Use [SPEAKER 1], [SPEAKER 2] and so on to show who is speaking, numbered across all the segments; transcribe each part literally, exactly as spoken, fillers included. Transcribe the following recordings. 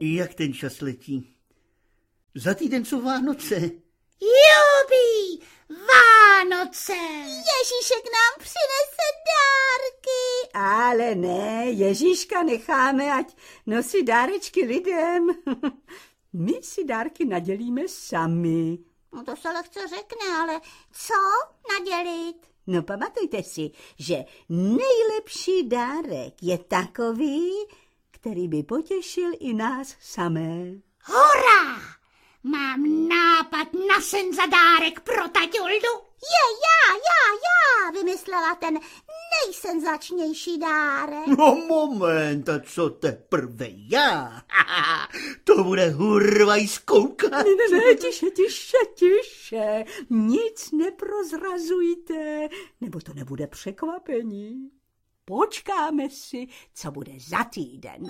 [SPEAKER 1] Jak ten čas letí? Za týden jsou Vánoce.
[SPEAKER 2] Jubi, Vánoce. Ježíšek nám přinese dárky.
[SPEAKER 3] Ale ne, Ježíška necháme, ať nosí dárečky lidem. My si dárky nadělíme sami.
[SPEAKER 2] No to se lehce řekne, ale co nadělit?
[SPEAKER 3] No pamatujte si, že nejlepší dárek je takový, který by potěšil i nás samé.
[SPEAKER 2] Hurá! Mám nápad na sen za dárek pro taťuldu. Je, já, já, já vymyslela ten nejsenzačnější dárek.
[SPEAKER 1] No moment, a co teprve já? To bude hurvaj zkoukat.
[SPEAKER 3] Ne, ne, ne, tiše, tiše, tiše. Nic neprozrazujte, nebo to nebude překvapení. Počkáme si, co bude za týden.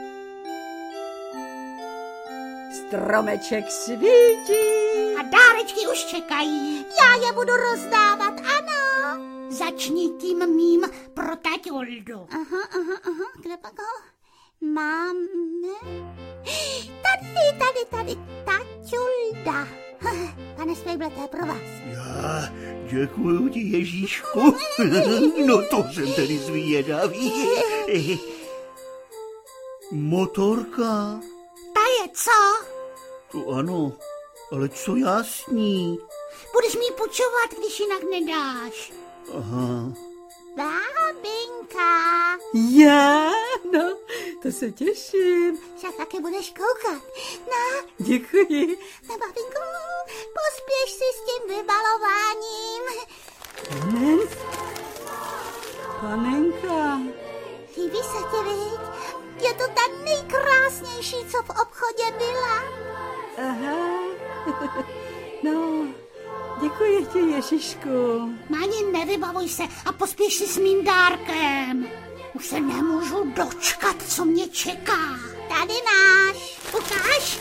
[SPEAKER 3] Stromeček svítí.
[SPEAKER 2] A dárečky už čekají. Já je budu rozdávat, ano. Začni tím mým pro taťuldu. Aha, aha, aha, kde pak ho máme? Tady, tady, tady, taťulda. Pane Svejble, to je pro vás.
[SPEAKER 1] Já děkuju ti, Ježíšku. No to jsem tedy zvědavý. Motorka.
[SPEAKER 2] Ta je co?
[SPEAKER 1] To ano, ale co já s ní?
[SPEAKER 2] Budeš mi půjčovat, když jinak nedáš.
[SPEAKER 1] Aha.
[SPEAKER 2] Bábinka.
[SPEAKER 3] Já? No, to se těším.
[SPEAKER 2] Však taky budeš koukat. No.
[SPEAKER 3] Děkuji.
[SPEAKER 2] No, babinko, pospěš si s tím vybalováním.
[SPEAKER 3] Panen? Panenka.
[SPEAKER 2] Líbí se ti, viď? Je to ta nejkrásnější, co v obchodě byla.
[SPEAKER 3] Aha. No, děkuji ti, Ježíšku.
[SPEAKER 2] Máni, nevybavuj se a pospěš si s mým dárkem. Už se nemůžu dočkat, co mě čeká. Tady náš. Ukáž?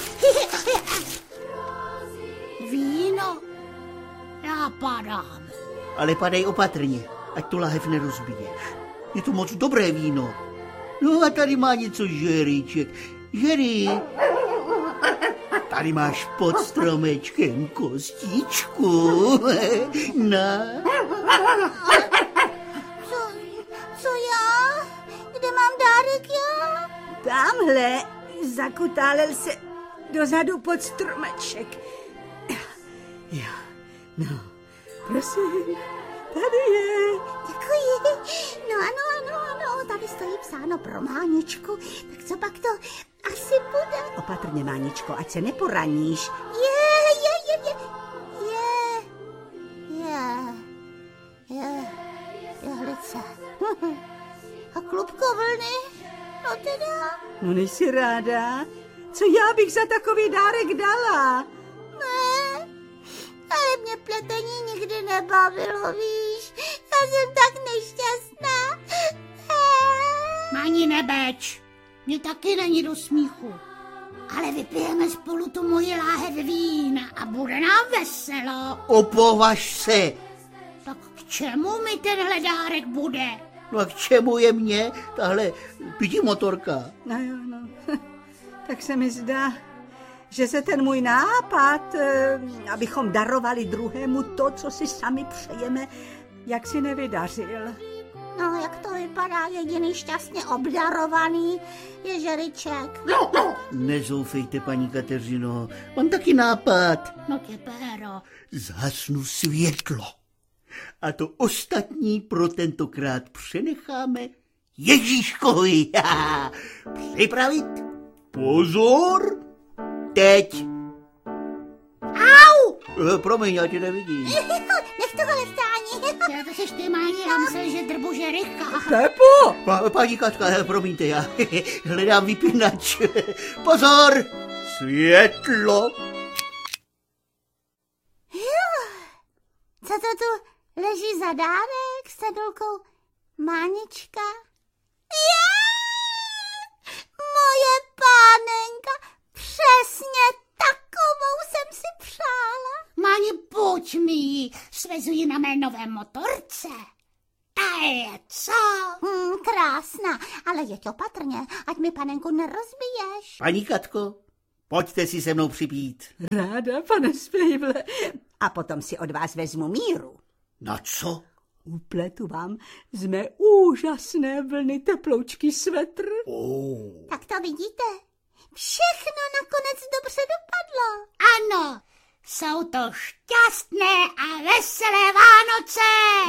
[SPEAKER 2] Víno. Já padám.
[SPEAKER 1] Ale padej opatrně, ať tu lahev nerozbiješ. Je to moc dobré víno. No a tady má něco žeríček. Žerí. Tady máš pod stromečkem kostičku. Na.
[SPEAKER 2] Co, co já? Kde mám dárek já?
[SPEAKER 3] Tamhle zakutálel se dozadu pod stromeček. Jo, no, prosím, tady je.
[SPEAKER 2] Děkuji. No ano, ano, ano, tady stojí psáno pro Máničku. Tak co pak to asi bude?
[SPEAKER 3] Opatrně, Máničko, ať se neporaníš.
[SPEAKER 2] Je, je, je, je, je, je, je, jehlice. A klubko vlny, no teda.
[SPEAKER 3] No nejsi ráda? Co já bych za takový dárek dala?
[SPEAKER 2] Ne, ale mě pletení nikdy nebavilo, víš. Já jsem tak nešťastná. Máni, nebeč, mě taky není do smíchu. Ale vypijeme spolu tu moji láhev vína a bude nám veselo.
[SPEAKER 1] Opovaž se.
[SPEAKER 2] Tak k čemu mi tenhle dárek bude?
[SPEAKER 1] No a k čemu je mně tahle pití motorka?
[SPEAKER 3] No jo, no. Tak se mi zdá, že se ten můj nápad, abychom darovali druhému to, co si sami přejeme, jak si nevydařil.
[SPEAKER 2] No, jak to vypadá, jediný šťastně obdarovaný je žeriček.
[SPEAKER 1] Nezoufejte, paní Kateřino, mám taky nápad.
[SPEAKER 2] No tě, péro.
[SPEAKER 1] Zhasnu světlo. A to ostatní pro tentokrát přenecháme Ježíškovi. Připravit? Pozor! Teď!
[SPEAKER 2] Au!
[SPEAKER 1] E, promiň, já tě nevidím.
[SPEAKER 2] Nech tohle stání. Já to seš ty, Máni, já myslel, že drbu žericha.
[SPEAKER 3] Pepo!
[SPEAKER 1] Pa, paní Katka, promiňte, já hledám vypínač. Pozor! Světlo!
[SPEAKER 2] Co to tu leží za dárek s cedulkou Mánička? Je! Moje pánenka, přesně takovou jsem si přála. Máni, pojď mi ji, svezu ji na mé nové motorce. Ta je co? Hmm, krásná, ale jeď opatrně, ať mi panenku nerozbiješ. vezmeš?
[SPEAKER 1] Paní Katko, pojďte si se mnou připít.
[SPEAKER 3] Ráda, pane Spejble. A potom si od vás vezmu míru.
[SPEAKER 1] Na co?
[SPEAKER 3] Upletu vám z mé úžasné vlny teploučký svetr.
[SPEAKER 1] Oh.
[SPEAKER 2] Tak to vidíte. Všechno nakonec dobře dopadlo. Ano, jsou to šťastné a veselé Vánoce.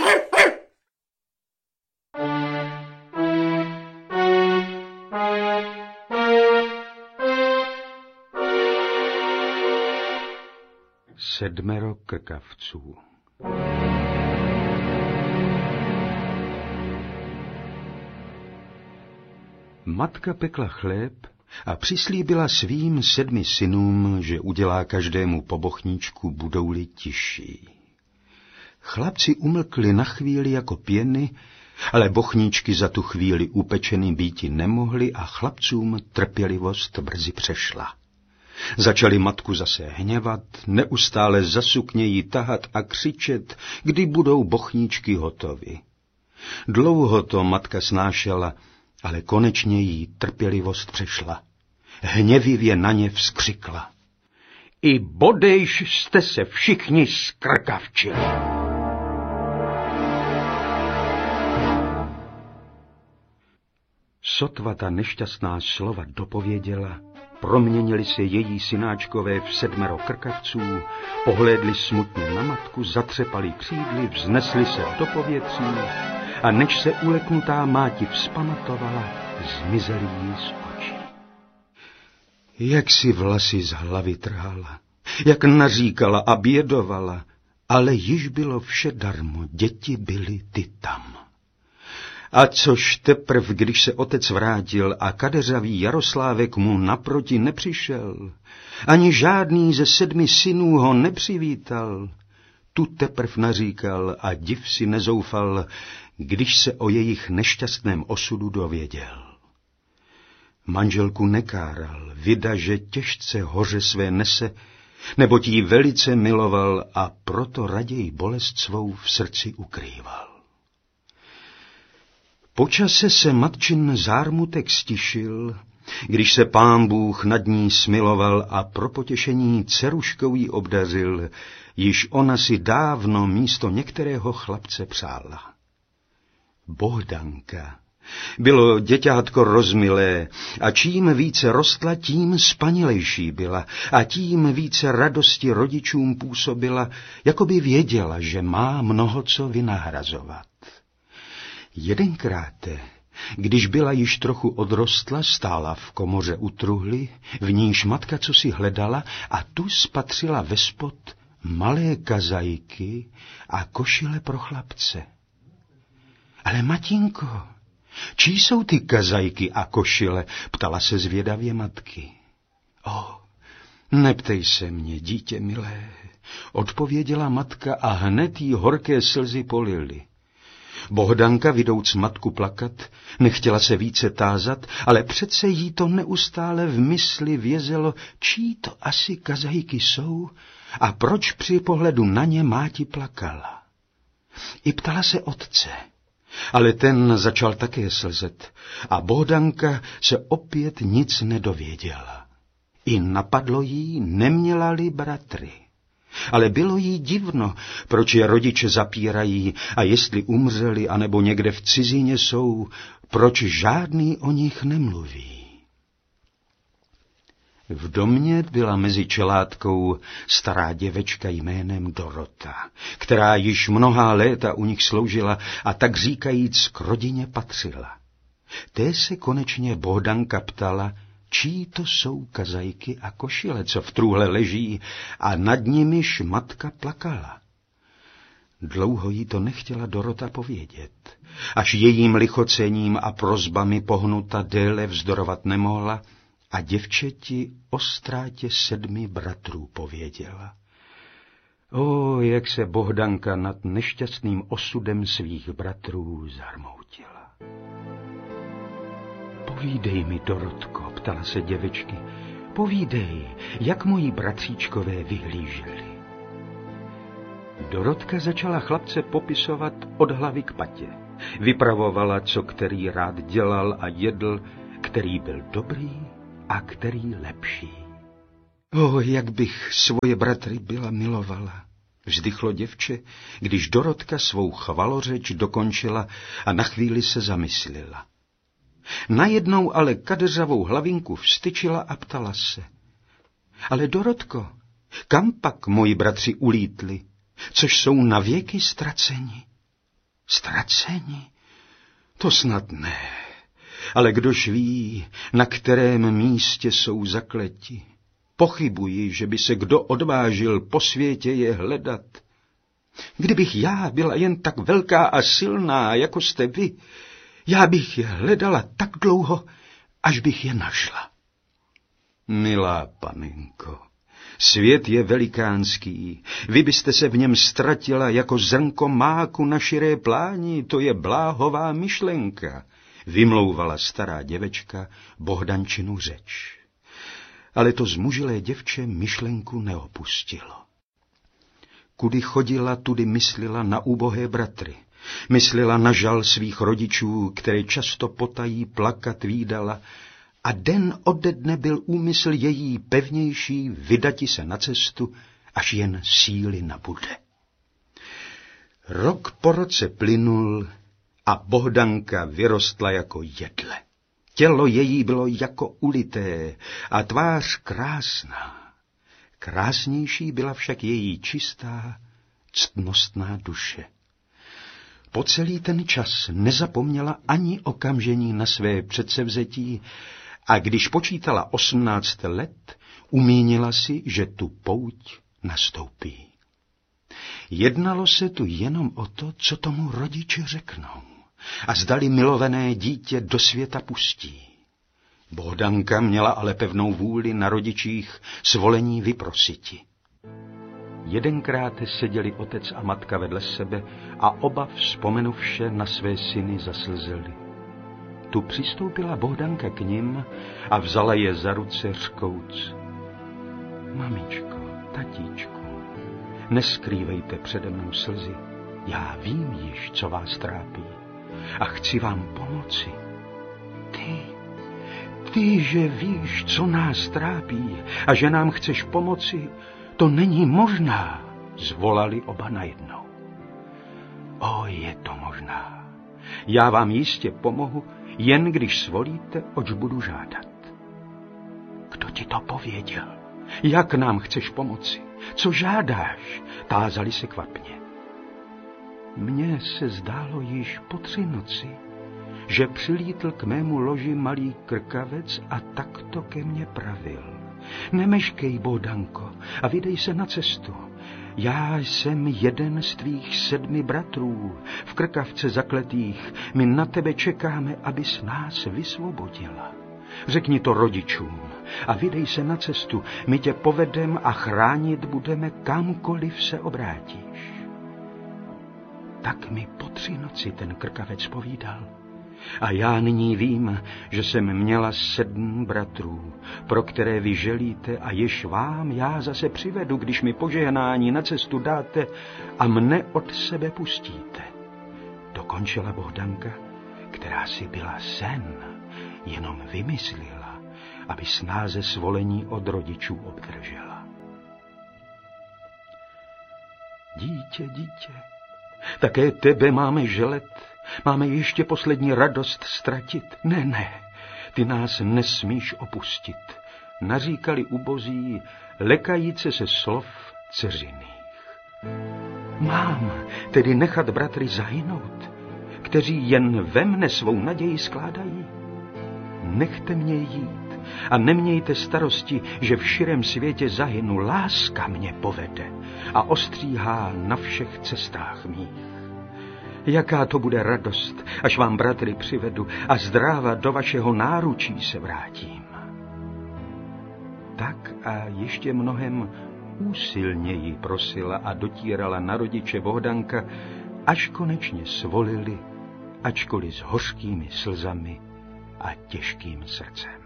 [SPEAKER 4] Sedmero krkavců. Matka pekla chléb a přislíbila svým sedmi synům, že udělá každému po bochníčku, budou-li tiší. Chlapci umlkli na chvíli jako pěny, ale bochníčky za tu chvíli upečený býti nemohli a chlapcům trpělivost brzy přešla. Začali matku zase hněvat, neustále za sukně jí tahat a křičet, kdy budou bochníčky hotovy. Dlouho to matka snášela, ale konečně jí trpělivost přešla. Hněvivě na ně vzkřikla. I bodejš jste se všichni skrkavčili. Sotva ta nešťastná slova dopověděla, proměnili se její synáčkové v sedmero krkavců, pohlédli smutně na matku, zatřepali křídly, vznesli se do povětří a než se uleknutá máti vzpamatovala, zmizeli jí z očí. Jak si vlasy z hlavy trhala, jak naříkala a bědovala, ale již bylo vše darmo, děti byly ty tam. A což teprv, když se otec vrátil a kadeřavý Jaroslávek mu naproti nepřišel, ani žádný ze sedmi synů ho nepřivítal, tu teprv naříkal a div si nezoufal, když se o jejich nešťastném osudu dověděl. Manželku nekáral, vida, že těžce hoře své nese, neboť jí velice miloval a proto raději bolest svou v srdci ukrýval. Po čase se matčin zármutek stišil, když se Pán Bůh nad ní smiloval a pro potěšení dceruškou jí obdařil, již ona si dávno místo některého chlapce přála. Bohdanka bylo děťátko rozmilé a čím více rostla, tím spanilejší byla a tím více radosti rodičům působila, jako by věděla, že má mnoho co vynahrazovat. Jedenkrát, když byla již trochu odrostla, stála v komoře u truhly, v níž matka cosi hledala a tu spatřila vespod malé kazajky a košile pro chlapce. Ale matinko, čí jsou ty kazajky a košile? Ptala se zvědavě matky. O, neptej se mě, dítě milé, odpověděla matka a hned jí horké slzy polily. Bohdanka, vidouc matku plakat, nechtěla se více tázat, ale přece jí to neustále v mysli vězelo, čí to asi kazajky jsou a proč při pohledu na ně máti plakala. I ptala se otce, ale ten začal také slzet a Bohdanka se opět nic nedověděla. I napadlo jí, neměla-li bratry. Ale bylo jí divno, proč je rodiče zapírají a jestli umřeli anebo někde v cizině jsou, proč žádný o nich nemluví. V domě byla mezi čelátkou stará děvečka jménem Dorota, která již mnohá léta u nich sloužila a tak říkajíc k rodině patřila. Té se konečně Bohdanka ptala, čí to jsou kazajky a košile, co v trůhle leží, a nad nimiž matka plakala. Dlouho jí to nechtěla Dorota povědět, až jejím lichocením a prosbami pohnuta déle vzdorovat nemohla a děvčeti o ztrátě sedmi bratrů pověděla. O, jak se Bohdanka nad nešťastným osudem svých bratrů zarmoutila. Povídej mi, Dorotko, ptala se děvečky, povídej, jak moji bratříčkové vyhlíželi. Dorotka začala chlapce popisovat od hlavy k patě. Vypravovala, co který rád dělal a jedl, který byl dobrý a který lepší. O, jak bych svoje bratry byla milovala, vzdychlo děvče, když Dorotka svou chvalořeč dokončila a na chvíli se zamyslela. Najednou ale kadeřavou hlavinku vstyčila a ptala se. Ale Dorotko, kam pak moji bratři ulítli, což jsou navěky ztraceni? Ztraceni? To snad ne, ale kdož ví, na kterém místě jsou zakleti. Pochybuji, že by se kdo odvážil po světě je hledat. Kdybych já byla jen tak velká a silná, jako jste vy, já bych je hledala tak dlouho, až bych je našla. Milá panenko, svět je velikánský, vy byste se v něm ztratila jako zrnko máku na širé pláni, to je bláhová myšlenka, vymlouvala stará děvečka Bohdančinu řeč. Ale to zmužilé děvče myšlenku neopustilo. Kudy chodila, tudy myslela na ubohé bratry. Myslela na žal svých rodičů, které často potají plakat vídala, a den ode dne byl úmysl její pevnější vydati se na cestu, až jen síly nabude. Rok po roce plynul a Bohdanka vyrostla jako jedle. Tělo její bylo jako ulité a tvář krásná. Krásnější byla však její čistá, ctnostná duše. Po celý ten čas nezapomněla ani okamžení na své předsevzetí a když počítala osmnáct let, umínila si, že tu pouť nastoupí. Jednalo se tu jenom o to, co tomu rodiče řeknou a zdali milované dítě do světa pustí. Bohdanka měla ale pevnou vůli na rodičích svolení vyprositi. Jedenkrát seděli otec a matka vedle sebe a oba vzpomenuvše na své syny zaslzeli. Tu přistoupila Bohdanka k nim a vzala je za ruce řkouc. Mamičko, tatíčku, neskrývejte přede mnou slzy, já vím již, co vás trápí a chci vám pomoci. Ty, ty, že víš, co nás trápí a že nám chceš pomoci, to není možná, zvolali oba najednou. O, je to možná. Já vám jistě pomohu, jen když svolíte, oč budu žádat. Kdo ti to pověděl? Jak nám chceš pomoci? Co žádáš? Tázali se kvapně. Mně se zdálo již po tři noci, že přilítl k mému loži malý krkavec a takto ke mně pravil. Nemeškej, Bohdanko, a vydej se na cestu. Já jsem jeden z tvých sedmi bratrů, v krkavce zakletých. My na tebe čekáme, abys nás vysvobodila. Řekni to rodičům a vydej se na cestu. My tě povedem a chránit budeme, kamkoliv se obrátíš. Tak mi po tři noci ten krkavec povídal. A já nyní vím, že jsem měla sedm bratrů, pro které vy želíte a jež vám já zase přivedu, když mi požehnání na cestu dáte a mne od sebe pustíte. Dokončila Bohdanka, která si byla sen, jenom vymyslela, aby snáze svolení od rodičů obdržela. Dítě, dítě, také tebe máme želet, máme ještě poslední radost ztratit. Ne, ne, ty nás nesmíš opustit, naříkali ubozí, lekajíce se slov dceřiných. Mám tedy nechat bratry zahynout, kteří jen ve mne svou naději skládají? Nechte mě jít a nemějte starosti, že v širém světě zahynu, láska mě povede a ostříhá na všech cestách mých. Jaká to bude radost, až vám bratry přivedu a zdráva do vašeho náručí se vrátím. Tak a ještě mnohem úsilněji prosila a dotírala na rodiče Bohdanka, až konečně svolili, ačkoliv s hořkými slzami a těžkým srdcem.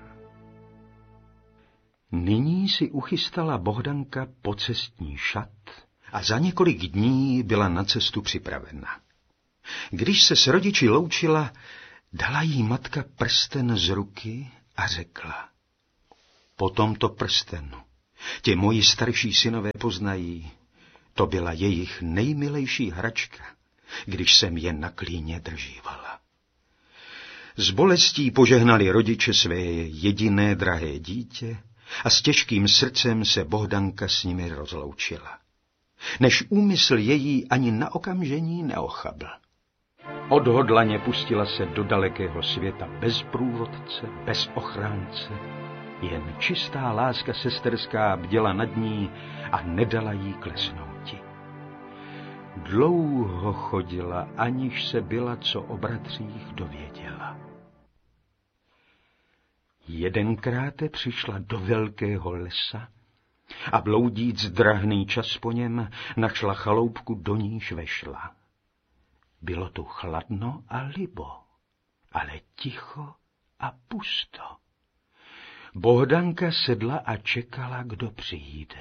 [SPEAKER 4] Nyní si uchystala Bohdanka pocestní šat a za několik dní byla na cestu připravena. Když se s rodiči loučila, dala jí matka prsten z ruky a řekla. Potom to prstenu. Tě moji starší synové poznají. To byla jejich nejmilejší hračka, když jsem je na klíně držívala. S bolestí požehnali rodiče své jediné drahé dítě a s těžkým srdcem se Bohdanka s nimi rozloučila. Než úmysl její ani na okamžení neochabl. Odhodlaně pustila se do dalekého světa bez průvodce, bez ochránce. Jen čistá láska sesterská bděla nad ní a nedala jí klesnouti. Dlouho chodila, aniž se byla co o bratřích dověděla. Jedenkráte přišla do velkého lesa a bloudíc drahný čas po něm našla chaloupku, do níž vešla. Bylo tu chladno a libo, ale ticho a pusto. Bohdanka sedla a čekala, kdo přijde.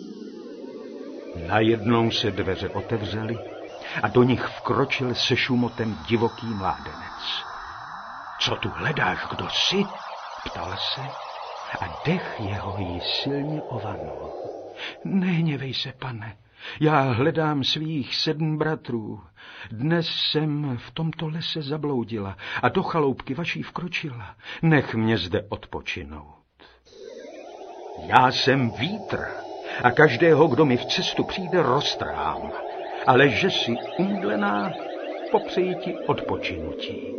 [SPEAKER 4] Najednou se dveře otevřely a do nich vkročil se šumotem divoký mládenec. Co tu hledáš, kdo jsi? Ptal se a dech jeho ji silně ovanul. Nehněvej se, pane, já hledám svých sedm bratrů. Dnes jsem v tomto lese zabloudila a do chaloupky vaší vkročila. Nech mě zde odpočinout. Já jsem vítr a každého, kdo mi v cestu přijde, roztrhám. Ale že jsi umdlená, popřeji ti odpočinutí.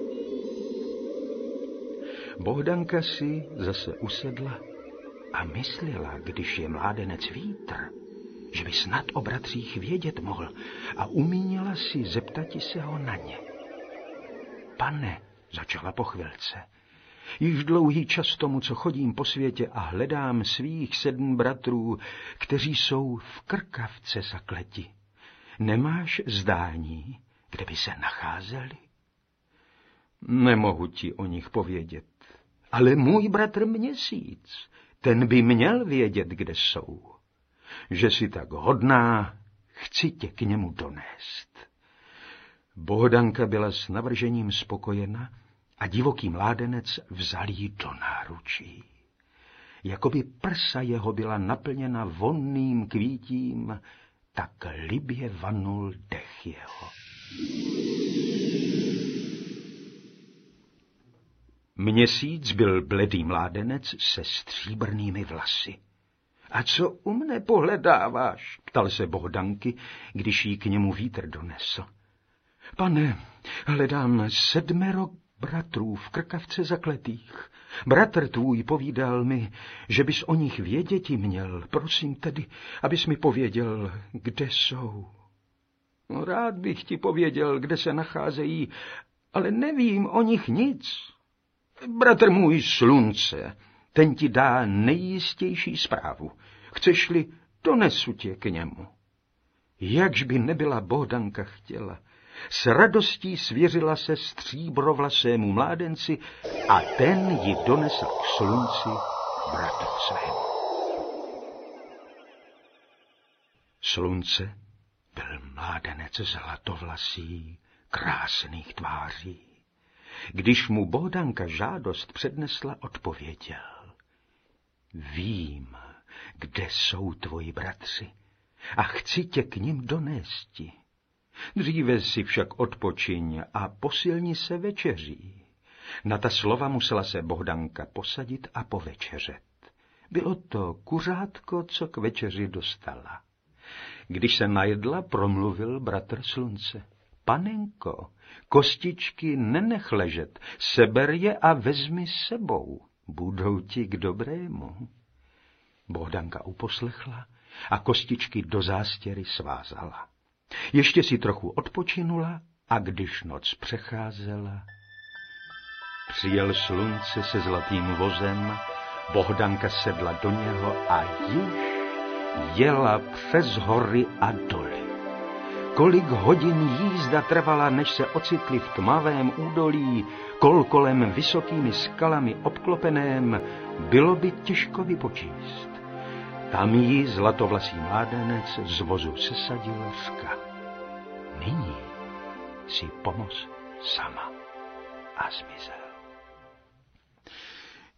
[SPEAKER 4] Bohdanka si zase usedla a myslela, když je mládenec vítr, že by snad o bratřích vědět mohl, a umínila si zeptati se ho na ně. Pane, začala po chvilce, již dlouhý čas tomu, co chodím po světě a hledám svých sedm bratrů, kteří jsou v krkavce zakleti. Nemáš zdání, kde by se nacházeli? Nemohu ti o nich povědět, ale můj bratr Měsíc, ten by měl vědět, kde jsou. Že jsi tak hodná, chci tě k němu donést. Bohdanka byla s navržením spokojena a divoký mládenec vzal jí do náručí. Jakoby prsa jeho byla naplněna vonným kvítím, tak libě vanul dech jeho. Měsíc byl bledý mládenec se stříbrnými vlasy. A co u mne pohledáváš? Ptal se Bohdanky, když jí k němu vítr donesl. Pane, hledám sedmero bratrů v krkavce zakletých. Bratr tvůj povídal mi, že bys o nich věděti měl. Prosím tedy, abys mi pověděl, kde jsou. No, rád bych ti pověděl, kde se nacházejí, ale nevím o nich nic. Bratr můj Slunce, ten ti dá nejistější zprávu. Chceš-li, donesu tě k němu. Jakž by nebyla Bohdanka chtěla, s radostí svěřila se stříbrovlasému mládenci a ten ji donesl k Slunci, bratru svému. Slunce byl mládenec zlatovlasý, krásných tváří. Když mu Bohdanka žádost přednesla, odpověděl. Vím, kde jsou tvoji bratři a chci tě k nim donésti. Dříve si však odpočiň a posilni se večeří. Na ta slova musela se Bohdanka posadit a povečeřet. Bylo to kuřátko, co k večeři dostala. Když se najedla, promluvil bratr Slunce. Panenko, kostičky nenech ležet, seber je a vezmi s sebou, budou ti k dobrému. Bohdanka uposlechla a kostičky do zástěry svázala. Ještě si trochu odpočinula a když noc přecházela, přijel Slunce se zlatým vozem, Bohdanka sedla do něho a již jela přes hory a doly. Kolik hodin jízda trvala, než se ocitli v tmavém údolí, kolkolem vysokými skalami obklopeném, bylo by těžko vypočíst. Tam jí zlatovlasý mládenec z vozu sesadil řka. Nyní si pomoz sama a zmizel.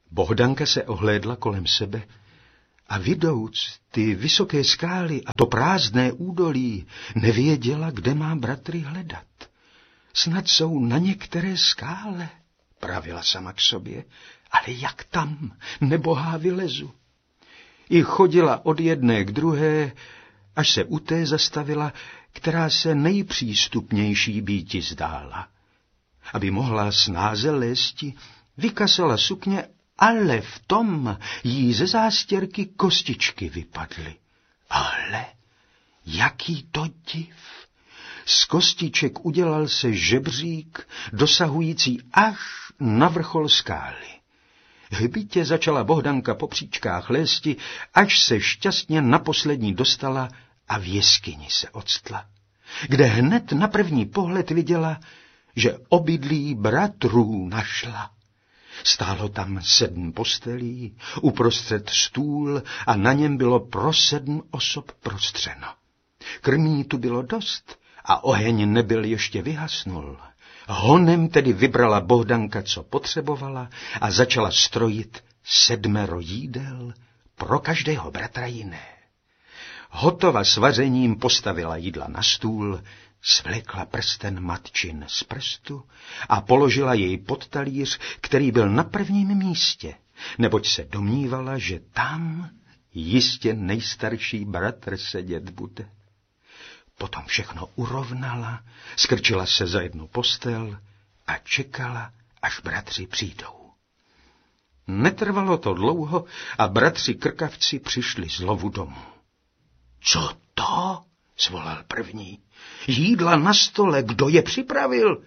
[SPEAKER 4] Bohdanka se ohlédla kolem sebe a vidouc ty vysoké skály a to prázdné údolí, nevěděla, kde má bratry hledat. Snad jsou na některé skále, pravila sama k sobě, ale jak tam, nebohá vylezu. I chodila od jedné k druhé, až se u té zastavila, která se nejpřístupnější býti zdála. Aby mohla snáze lésti, vykasala sukně, ale v tom jí ze zástěrky kostičky vypadly. Ale jaký to div! Z kostiček udělal se žebřík, dosahující až na vrchol skály. Hbitě začala Bohdanka po příčkách lésti, až se šťastně na poslední dostala a v jeskyni se octla, kde hned na první pohled viděla, že obydlí bratrů našla. Stálo tam sedm postelí, uprostřed stůl a na něm bylo pro sedm osob prostřeno. Krmí tu bylo dost a oheň nebyl ještě vyhasnul. Honem tedy vybrala Bohdanka, co potřebovala, a začala strojit sedmero jídel, pro každého bratra jiné. Hotova s vařením postavila jídla na stůl, svlékla prsten matčin z prstu a položila jej pod talíř, který byl na prvním místě, neboť se domnívala, že tam jistě nejstarší bratr sedět bude. Potom všechno urovnala, skrčila se za jednu postel a čekala, až bratři přijdou. Netrvalo to dlouho a bratři krkavci přišli z lovu domů. Co to? Zvolal první. Jídla na stole, kdo je připravil?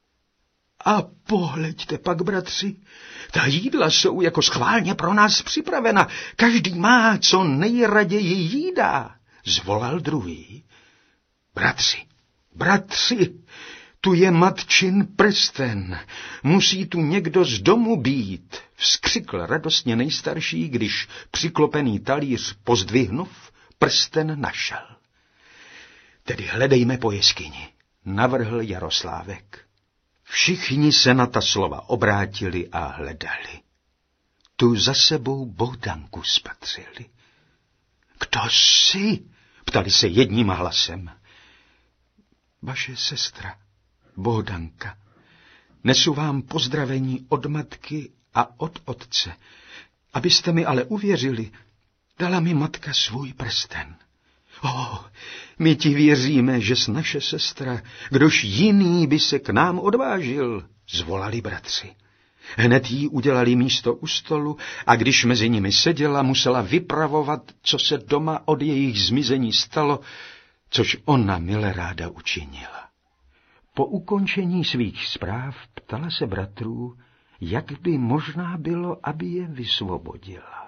[SPEAKER 4] A pohleďte pak, bratři, ta jídla jsou jako schválně pro nás připravena. Každý má, co nejraději jídá, zvolal druhý. Bratři, bratři, tu je matčin prsten, musí tu někdo z domu být, vzkřikl radostně nejstarší, když přiklopený talíř pozdvihnув, prsten našel. Tedy hledejme po jeskyni, navrhl Jaroslávek. Všichni se na ta slova obrátili a hledali. Tu za sebou Bohdanku spatřili. Kdo jsi? Ptali se jedním hlasem. Vaše sestra, Bohdanka. Nesu vám pozdravení od matky a od otce. Abyste mi ale uvěřili, dala mi matka svůj prsten. O, my ti věříme, že s naše sestra, kdož jiný by se k nám odvážil, zvolali bratři. Hned jí udělali místo u stolu a když mezi nimi seděla, musela vypravovat, co se doma od jejich zmizení stalo, což ona mile ráda učinila. Po ukončení svých zpráv ptala se bratrů, jak by možná bylo, aby je vysvobodila.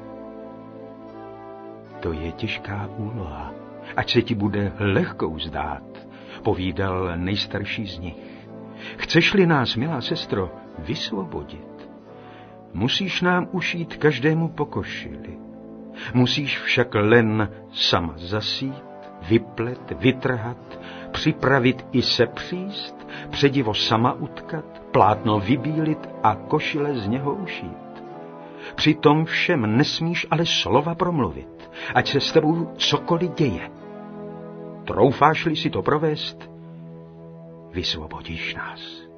[SPEAKER 4] To je těžká úloha, ať se ti bude lehkou zdát, povídal nejstarší z nich. Chceš-li nás, milá sestro, vysvobodit, musíš nám ušít každému po košili. Musíš však len sama zasít, vyplet, vytrhat, připravit i sepříst, předivo sama utkat, plátno vybílit a košile z něho ušít. Při tom všem nesmíš ale slova promluvit, ať se s tebou cokoliv děje. Troufáš-li si to provést, vysvobodíš nás.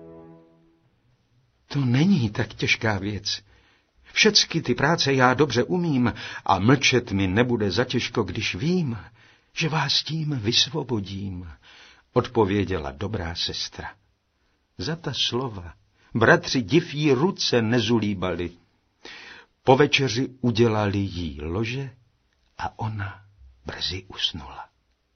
[SPEAKER 4] To není tak těžká věc. Všecky ty práce já dobře umím a mlčet mi nebude zatěžko, když vím, že vás tím vysvobodím, odpověděla dobrá sestra. Za ta slova bratři div jí ruce nezulíbali. Po večeři udělali jí lože a ona brzy usnula.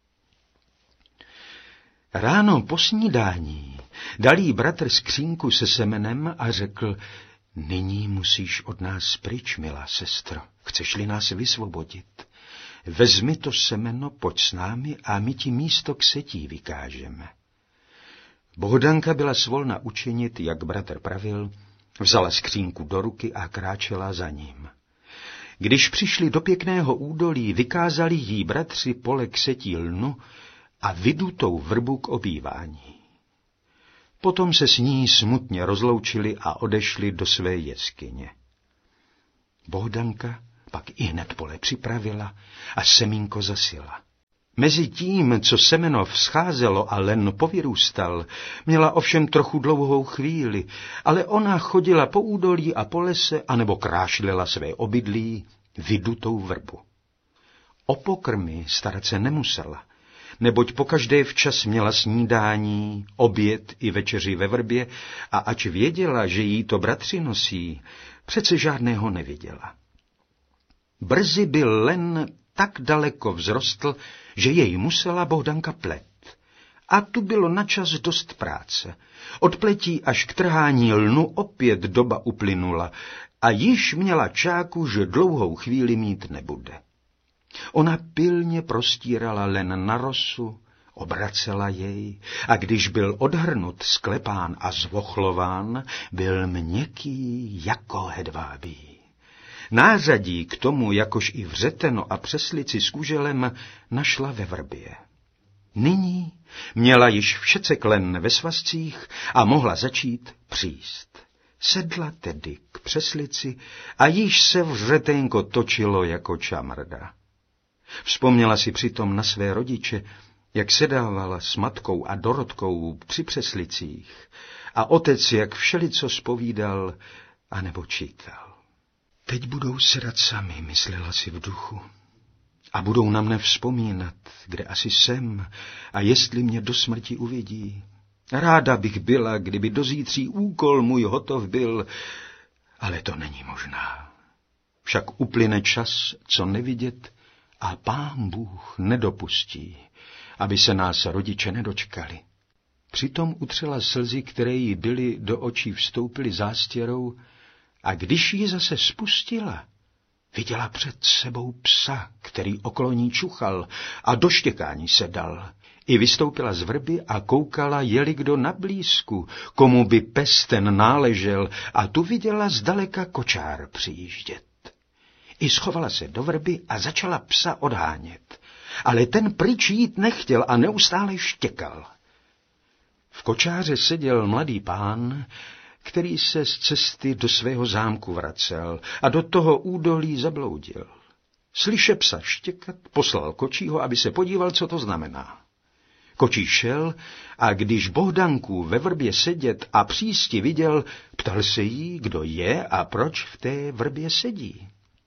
[SPEAKER 4] Ráno po snídání dal jí bratr skřínku se semenem a řekl, nyní musíš od nás pryč, milá sestro, chceš-li nás vysvobodit. Vezmi to semeno, pojď s námi a my ti místo k setí vykážeme. Bohdanka byla svolna učinit, jak bratr pravil, vzala skřínku do ruky a kráčela za ním. Když přišli do pěkného údolí, vykázali jí bratři pole k setí lnu a vydutou vrbu k obývání. Potom se s ní smutně rozloučili a odešli do své jeskyně. Bohdanka pak ihned pole připravila a semínko zasila. Mezi tím, co semeno vzcházelo a len povyrůstal, měla ovšem trochu dlouhou chvíli, ale ona chodila po údolí a po lese, anebo krášlila své obydlí vydutou vrbu. O pokrmy starat se nemusela, neboť pokaždé včas měla snídání, oběd i večeři ve vrbě a ač věděla, že jí to bratři nosí, přece žádného neviděla. Brzy byl len tak daleko vzrostl, že jej musela Bohdanka plet. A tu bylo načas dost práce. Od pletí až k trhání lnu opět doba uplynula a již měla čáku, že dlouhou chvíli mít nebude. Ona pilně prostírala len na rosu, obracela jej a když byl odhrnut, sklepán a zvochlován, byl měkký jako hedvábí. Nářadí k tomu, jakož i vřeteno a přeslici s kuželem, našla ve vrbě. Nyní měla již všecek len ve svazcích a mohla začít příst. Sedla tedy k přeslici a již se vřeténko točilo jako čamrda. Vzpomněla si přitom na své rodiče, jak sedávala s matkou a Dorotkou při přeslicích a otec jak všelico zpovídal anebo čítal. Teď budou sedat sami, myslela si v duchu, a budou na mne vzpomínat, kde asi jsem a jestli mě do smrti uvidí. Ráda bych byla, kdyby do zítří úkol můj hotov byl, ale to není možná. Však uplyne čas, co nevidět, a Pán Bůh nedopustí, aby se nás rodiče nedočkali. Přitom utřela slzy, které jí byly do očí vstoupily zástěrou, a když ji zase spustila, viděla před sebou psa, který okolo ní čuchal a do štěkání se dal. I vystoupila z vrby a koukala, jeli kdo na blízku, komu by pes ten náležel, a tu viděla zdaleka kočár přijíždět. I schovala se do vrby a začala psa odhánět, ale ten pryč jít nechtěl a neustále štěkal. V kočáře seděl mladý pán, který se z cesty do svého zámku vracel a do toho údolí zabloudil. Slyše psa štěkat, poslal kočího, aby se podíval, co to znamená. Kočí šel a když Bohdanku ve vrbě sedět a přísti viděl, ptal se jí, kdo je a proč v té vrbě sedí.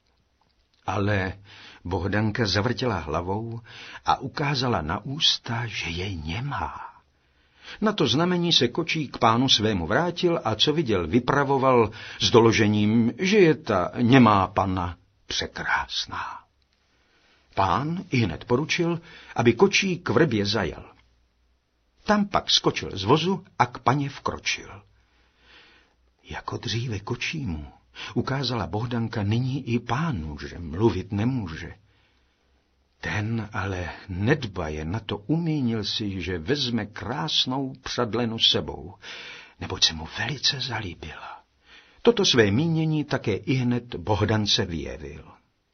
[SPEAKER 4] Ale Bohdanka zavrtěla hlavou a ukázala na ústa, že je němá. Na to znamení se kočí k pánu svému vrátil a co viděl, vypravoval s doložením, že je ta němá panna překrásná. Pán ihned poručil, aby kočí k vrbě zajel. Tam pak skočil z vozu a k paně vkročil. Jako dříve kočímu ukázala Bohdanka nyní i pánu, že mluvit nemůže. Ten ale nedbaje na to umínil si, že vezme krásnou přadlenu sebou, neboť se mu velice zalíbila. Toto své mínění také ihned Bohdance vyjevil.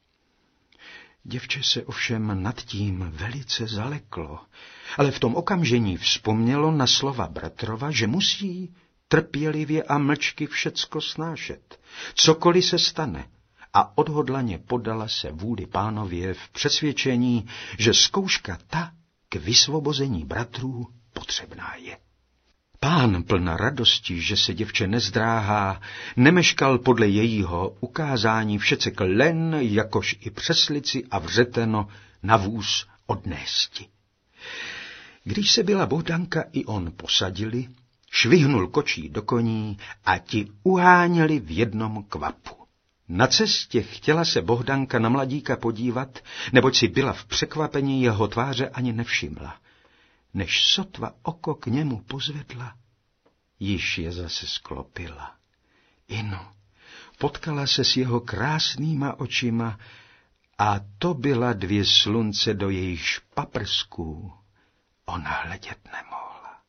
[SPEAKER 4] Děvče se ovšem nad tím velice zaleklo, ale v tom okamžení vzpomnělo na slova bratrova, že musí trpělivě a mlčky všecko snášet, cokoliv se stane, a odhodlaně podala se vůli pánově v přesvědčení, že zkouška ta k vysvobození bratrů potřebná je. Pán plna radosti, že se děvče nezdráhá, nemeškal podle jejího ukázání všecek len, jakož i přeslici a vřeteno na vůz odnésti. Když se byla Bohdanka i on posadili, švihnul kočí do koní a ti uháněli v jednom kvapu. Na cestě chtěla se Bohdanka na mladíka podívat, neboť si byla v překvapení jeho tváře ani nevšimla. Než sotva oko k němu pozvedla, již je zase sklopila. Ino, potkala se s jeho krásnýma očima a to byla dvě slunce, do jejichž paprsků ona hledět nemohla.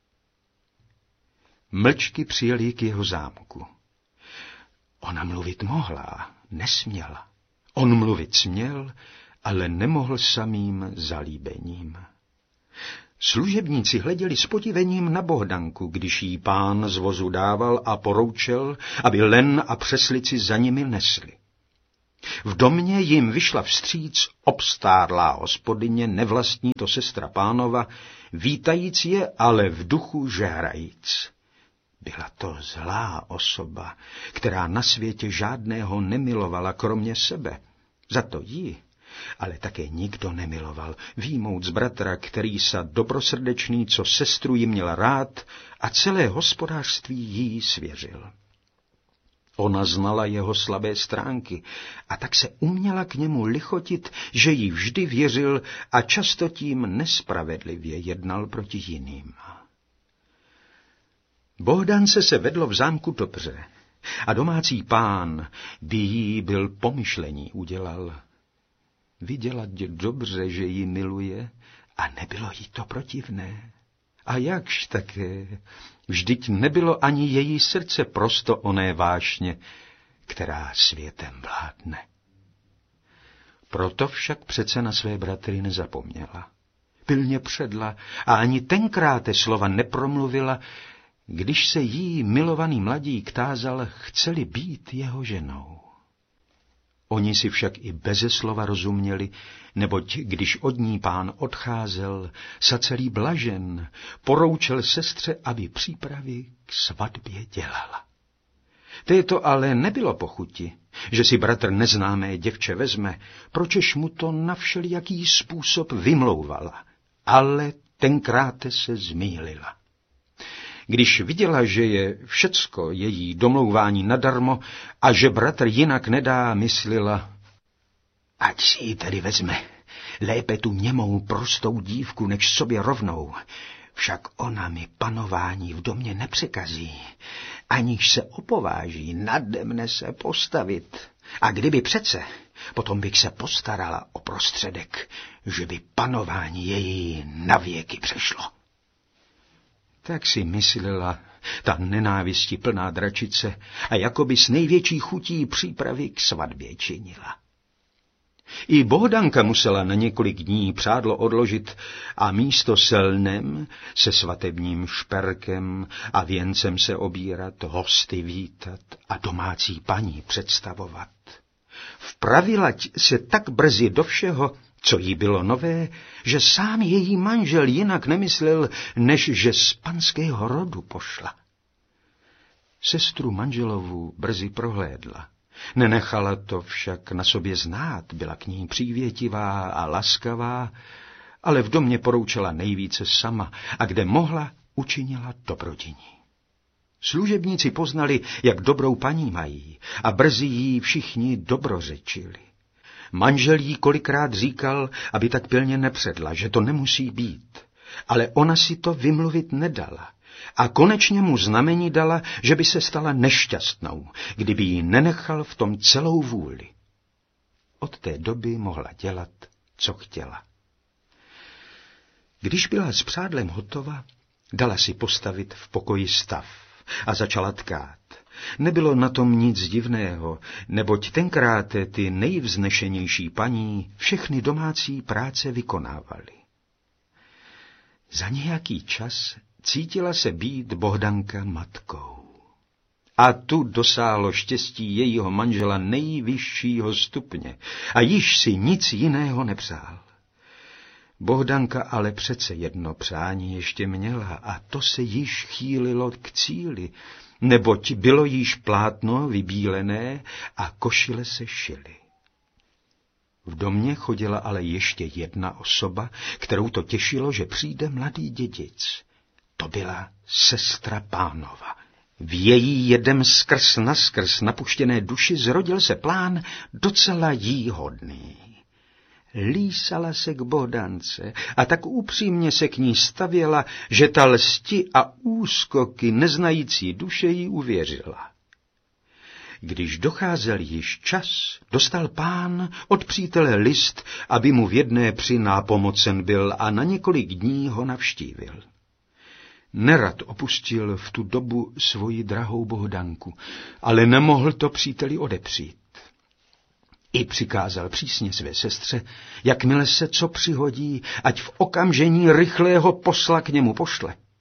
[SPEAKER 4] Mlčky přijeli k jeho zámku. Ona mluvit mohla, nesměla. On mluvit směl, ale nemohl samým zalíbením. Služebníci hleděli s podivením na Bohdanku, když jí pán z vozu dával a poroučel, aby len a přeslici za nimi nesli. V domě jim vyšla vstříc obstárlá hospodyně, nevlastní to sestra Pánova, vítajíc je, ale v duchu žehrajíc. Byla to zlá osoba, která na světě žádného nemilovala kromě sebe. Za to jí, ale také nikdo nemiloval, výjmout z bratra, který sa dobrosrdečný, co sestru jí měl rád a celé hospodářství jí svěřil. Ona znala jeho slabé stránky a tak se uměla k němu lichotit, že jí vždy věřil a často tím nespravedlivě jednal proti jiným. Bohdance se vedlo v zámku dobře a domácí pán by jí byl pomyšlení udělal. Viděla dobře, že ji miluje a nebylo jí to protivné. A jakž také, vždyť nebylo ani její srdce prosto oné vášně, která světem vládne. Proto však přece na své bratry nezapomněla. Pilně předla a ani tenkrát slova nepromluvila, když se jí milovaný mladík tázal, chceli být jeho ženou. Oni si však i beze slova rozuměli, neboť když od ní pán odcházel, sa celý blažen, poroučel sestře, aby přípravy k svatbě dělala. Této ale nebylo pochuti, že si bratr neznámé děvče vezme, pročež mu to na všelijaký způsob vymlouvala, ale tenkrát se zmýlila. Když viděla, že je všecko její domlouvání nadarmo a že bratr jinak nedá, myslela, ať si ji tedy vezme, lépe tu němou prostou dívku, než sobě rovnou, však ona mi panování v domě nepřekazí, aniž se opováží nade mne se postavit. A kdyby přece, potom bych se postarala o prostředek, že by panování její navěky přešlo. Tak si myslela ta nenávisti plná dračice a jakoby s největší chutí přípravy k svatbě činila. I Bohdanka musela na několik dní přádlo odložit a místo selnem se svatebním šperkem a věncem se obírat, hosty vítat a domácí paní představovat. Vpravila se tak brzy do všeho, co jí bylo nové, že sám její manžel jinak nemyslel, než že z panského rodu pošla. Sestru manželovu brzy prohlédla. Nenechala to však na sobě znát, byla k ní přívětivá a laskavá, ale v domě poroučela nejvíce sama a kde mohla, učinila dobrodiní. Služebníci poznali, jak dobrou paní mají a brzy jí všichni dobrořečili. Manžel jí kolikrát říkal, aby tak pilně nepředla, že to nemusí být, ale ona si to vymluvit nedala a konečně mu znamení dala, že by se stala nešťastnou, kdyby jí nenechal v tom celou vůli. Od té doby mohla dělat, co chtěla. Když byla s přádlem hotova, dala si postavit v pokoji stav a začala tkát. Nebylo na tom nic divného, neboť tenkrát ty nejvznešenější paní všechny domácí práce vykonávaly. Za nějaký čas cítila se být Bohdanka matkou. A tu dosáhlo štěstí jejího manžela nejvyššího stupně a již si nic jiného nepřál. Bohdanka ale přece jedno přání ještě měla a to se již chýlilo k cíli, neboť bylo již plátno vybílené a košile se šily. V domě chodila ale ještě jedna osoba, kterou to těšilo, že přijde mladý dědic. To byla sestra Pánova. V její jedem skrz naskrz napuštěné duši zrodil se plán docela jí hodný. Lísala se k Bohdance a tak upřímně se k ní stavěla, že ta lsti a úskoky neznající duše jí uvěřila. Když docházel již čas, dostal pán od přítele list, aby mu v jedné při nápomocen byl a na několik dní ho navštívil. Nerad opustil v tu dobu svoji drahou Bohdanku, ale nemohl to příteli odepřít. I přikázal přísně své sestře, jakmile se co přihodí, ať v okamžení rychlého posla k němu pošle.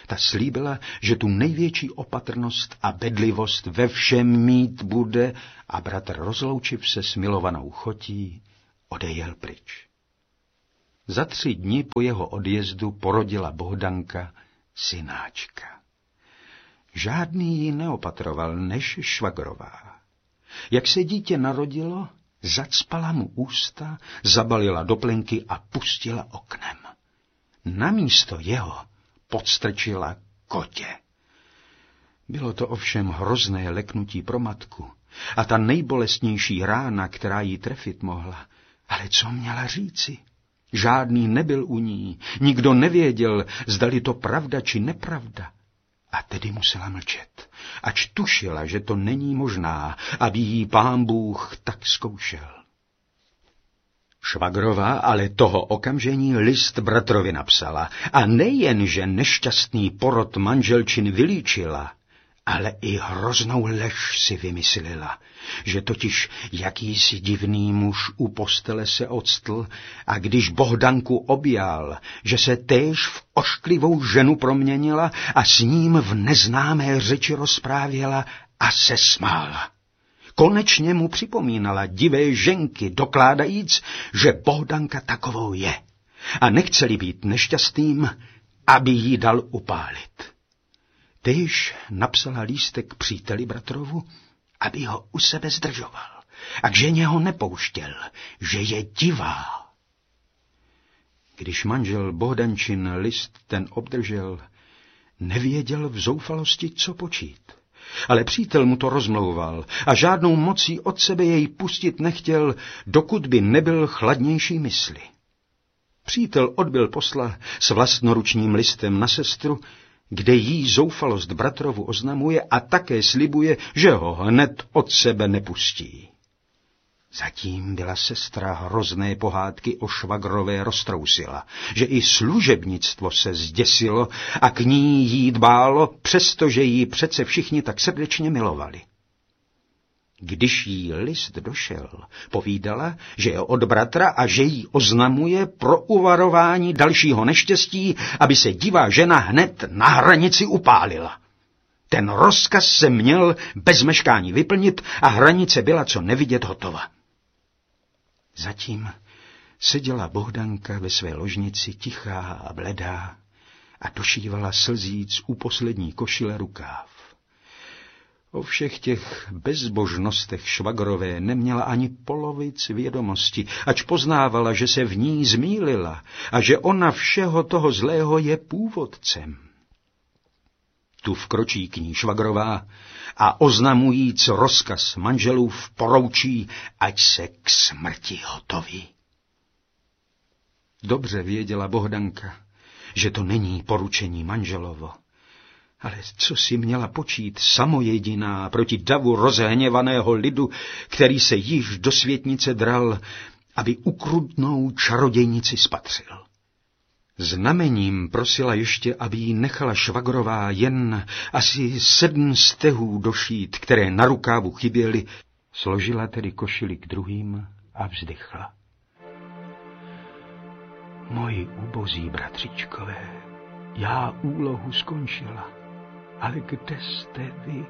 [SPEAKER 4] Ta slíbila, že tu největší opatrnost a bedlivost ve všem mít bude a bratr, rozloučiv se s milovanou chotí, odejel pryč. Za tři dny po jeho odjezdu porodila Bohdanka synáčka. Žádný ji neopatroval než švagrová. Jak se dítě narodilo, zacpala mu ústa, zabalila do plenky a pustila oknem. Namísto jeho podstrčila kotě. Bylo to ovšem hrozné leknutí pro matku a ta nejbolestnější rána, která jí trefit mohla. Ale co měla říci? Žádný nebyl u ní, nikdo nevěděl, zdali to pravda či nepravda. A tedy musela mlčet, ač tušila, že to není možná, aby jí Pán Bůh tak zkoušel. Švagrová ale toho okamžení list bratrovi napsala a nejen, že nešťastný porod manželčin vylíčila, ale i hroznou lež si vymyslela, že totiž jakýsi divný muž u postele se octl a když Bohdanku objal, že se též v ošklivou ženu proměnila a s ním v neznámé řeči rozprávěla a se smála. Konečně mu připomínala divé ženky, dokládajíc, že Bohdanka takovou je a nechceli být nešťastným, aby jí dal upálit. Tyž napsala lístek příteli bratrovu, aby ho u sebe zdržoval a k ženě ho nepouštěl, že je divá. Když manžel Bohdančin list ten obdržel, nevěděl v zoufalosti, co počít. Ale přítel mu to rozmlouval a žádnou mocí od sebe jej pustit nechtěl, dokud by nebyl chladnější mysli. Přítel odbyl posla s vlastnoručním listem na sestru, kde jí zoufalost bratrovu oznamuje a také slibuje, že ho hned od sebe nepustí. Zatím byla sestra hrozné pohádky o švagrové roztrousila, že i služebnictvo se zděsilo a k ní jí dbálo, přestože jí přece všichni tak srdečně milovali. Když jí list došel, povídala, že je od bratra a že jí oznamuje pro uvarování dalšího neštěstí, aby se divá žena hned na hranici upálila. Ten rozkaz se měl bez meškání vyplnit a hranice byla co nevidět hotova. Zatím seděla Bohdanka ve své ložnici tichá a bledá a došívala slzíc u poslední košile rukáv. O všech těch bezbožnostech švagrové neměla ani polovic vědomosti, ač poznávala, že se v ní zmýlila a že ona všeho toho zlého je původcem. Tu vkročí k ní švagrová a oznamujíc rozkaz manželův poroučí, ať se k smrti hotoví. Dobře věděla Bohdanka, že to není poručení manželovo. Ale co si měla počít samojediná proti davu rozhněvaného lidu, který se již do světnice dral, aby ukrutnou čarodějnici spatřil. Znamením prosila ještě, aby jí nechala švagrová jen asi sedm stehů došít, které na rukávu chyběly, složila tedy košili k druhým a vzdychla. Moji ubozí bratřičkové, já úlohu skončila. Ale kde jste vy?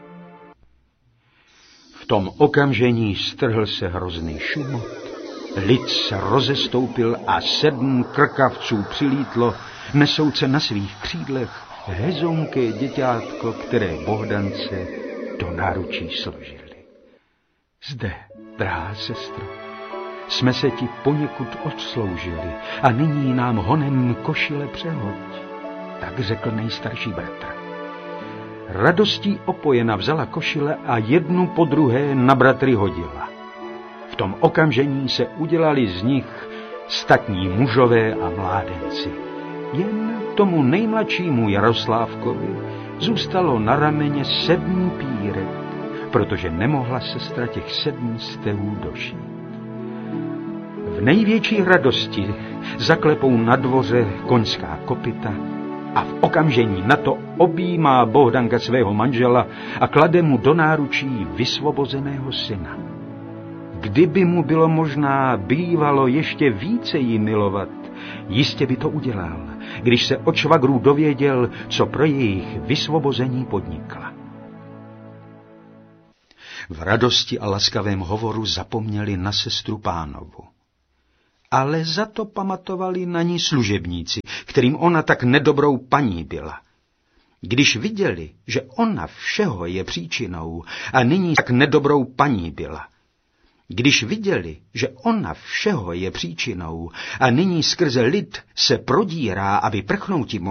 [SPEAKER 4] V tom okamžení strhl se hrozný šumot, lid se rozestoupil a sedm krkavců přilítlo, nesouce na svých křídlech hezonké děťátko, které Bohdance do náručí složili. Zde, drahá sestro, jsme se ti poněkud odsloužili a nyní nám honem košile přehoď, tak řekl nejstarší bratr. Radostí opojena vzala košile a jednu po druhé na bratry hodila. V tom okamžení se udělali z nich statní mužové a mládenci. Jen tomu nejmladšímu Jaroslávkovi zůstalo na rameně sedm pírek, protože nemohla sestra těch sedm stehů došít. V největší radosti zaklepou na dvoře koňská kopyta a v okamžení na to objímá Bohdanka svého manžela a klade mu do náručí vysvobozeného syna. Kdyby mu bylo možná bývalo ještě více jí milovat, jistě by to udělal když se od švagrů dověděl, co pro jejich vysvobození podnikla. V radosti a laskavém hovoru zapomněli na sestru Pánovu. Ale za to pamatovali na ní služebníci, kterým ona tak nedobrou paní byla. Když viděli, že ona všeho je příčinou a nyní tak nedobrou paní byla. Když viděli, že ona všeho je příčinou a nyní skrze lid se prodírá a vyprchnouti